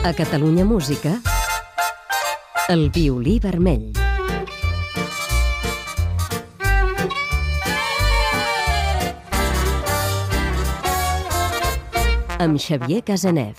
A Catalunya Música, el violí vermell. Amb Xavier Casanev.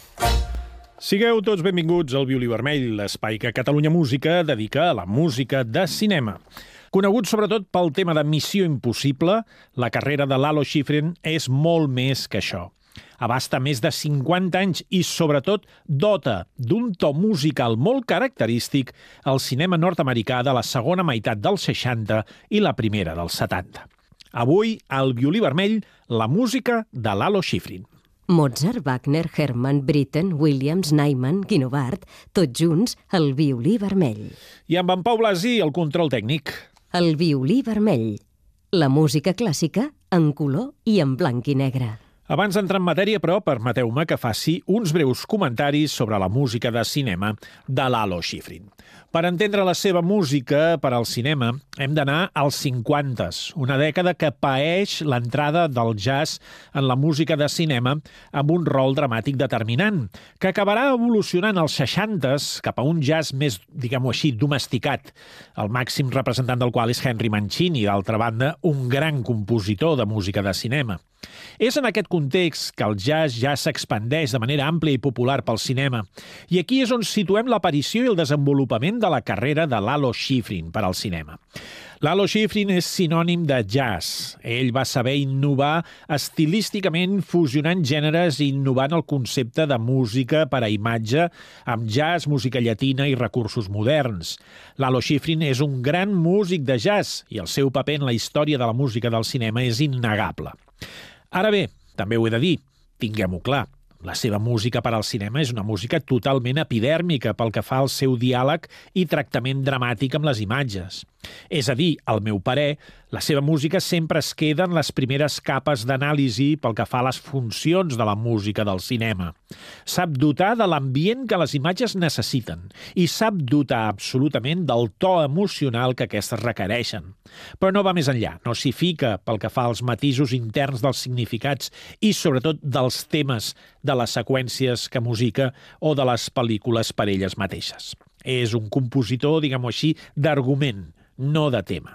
Sigueu tots benvinguts al Violí Vermell, l'espai que Catalunya Música dedica a la música de cinema. Conegut sobretot pel tema de Missió Impossible, la carrera de Lalo Schifrin és molt més que això. Abasta més de 50 anys i, sobretot, dota d'un to musical molt característic al cinema nord-americà de la segona meitat dels 60 i la primera dels 70. Avui, al Violí Vermell, la música de Lalo Schifrin. Mozart, Wagner, Hermann, Britten, Williams, Nyman, Guinovart, tots junts al Violí Vermell. I amb en Pau Blasi, el control tècnic. El Violí Vermell. La música clàssica en color i en blanc i negre. Abans d'entrar en matèria, però, permeteu-me que faci uns breus comentaris sobre la música de cinema de Lalo Schifrin. Per entendre la seva música per al cinema, hem d'anar als 50s, una dècada que paeix l'entrada del jazz en la música de cinema amb un rol dramàtic determinant, que acabarà evolucionant als 60s cap a un jazz més, diguem-ho així, domesticat, el màxim representant del qual és Henry Mancini, d'altra banda, un gran compositor de música de cinema. És en aquest context que el jazz ja s'expandeix de manera àmplia i popular pel cinema. I aquí és on situem l'aparició i el desenvolupament de la carrera de Lalo Schifrin per al cinema. Lalo Schifrin és sinònim de jazz. Ell va saber innovar estilísticament, fusionant gèneres i innovant el concepte de música per a imatge amb jazz, música llatina i recursos moderns. Lalo Schifrin és un gran músic de jazz i el seu paper en la història de la música del cinema és innegable. Ara bé, també ho he de dir, tinguem-ho clar, la seva música per al cinema és una música totalment epidèrmica pel que fa al seu diàleg i tractament dramàtic amb les imatges. És a dir, al meu parer, la seva música sempre es queda en les primeres capes d'anàlisi pel que fa a les funcions de la música del cinema. Sap dotar de l'ambient que les imatges necessiten i sap dotar absolutament del to emocional que aquestes requereixen. Però no va més enllà, no s'hi fica pel que fa als matisos interns dels significats i sobretot dels temes de les seqüències que musica o de les pel·lícules per elles mateixes. És un compositor, diguem-ho així, d'argument, no de tema.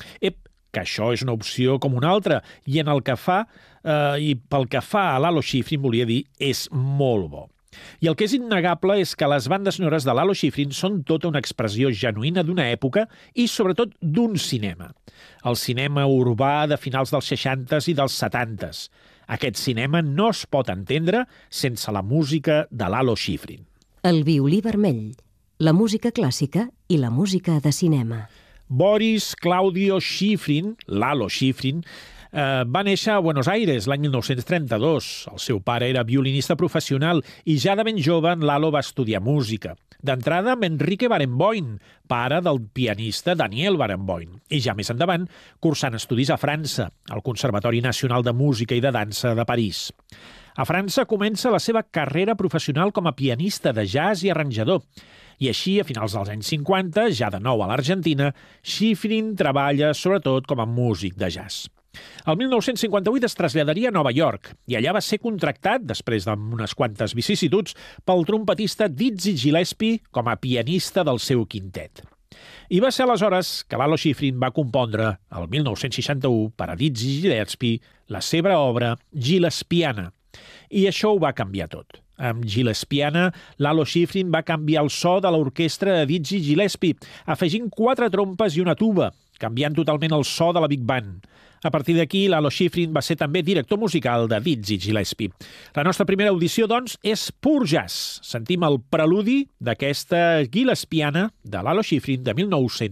Que això és una opció com una altra, i en el que fa, i pel que fa a Lalo Schifrin, volia dir, és molt bo. I el que és innegable és que les bandes sonores de Lalo Schifrin són tota una expressió genuïna d'una època i, sobretot, d'un cinema. El cinema urbà de finals dels 60s i dels 70s. Aquest cinema no es pot entendre sense la música de Lalo Schifrin. El Violí Vermell. La música clàssica i la música de cinema. Boris Claudio Schifrin, Lalo Schifrin, va néixer a Buenos Aires l'any 1932. El seu pare era violinista professional i ja de ben jove Lalo va estudiar música. D'entrada amb Enrique Barenboim, pare del pianista Daniel Barenboim, i ja més endavant cursant estudis a França, al Conservatori Nacional de Música i de Dansa de París. A França comença la seva carrera professional com a pianista de jazz i arranjador. I així, a finals dels anys 50, ja de nou a l'Argentina, Schifrin treballa sobretot com a músic de jazz. El 1958 es traslladaria a Nova York i allà va ser contractat, després d'unes quantes vicissituds, pel trompetista Dizzy Gillespie com a pianista del seu quintet. I va ser aleshores que Lalo Schifrin va compondre, el 1961, per a Dizzy Gillespie, la seva obra Gillespiana. I això ho va canviar tot. Amb Gillespiana, Lalo Schifrin va canviar el so de l'orquestra de Dizzy Gillespie, afegint 4 trompes i una tuba, canviant totalment el so de la Big Band. A partir d'aquí, Lalo Schifrin va ser també director musical de Dizzy Gillespie. La nostra primera audició, doncs, és pur jazz. Sentim el preludi d'aquesta Gillespiana de Lalo Schifrin de 1961.